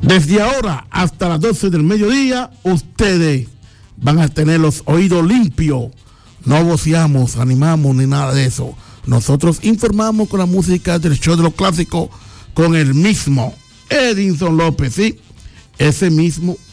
Desde ahora hasta las 12 del mediodía, ustedes van a tener los oídos limpios. No voceamos, animamos ni nada de eso. Nosotros informamos con la música del show de los clásicos con el mismo Edinson López, ¿sí? Ese mismo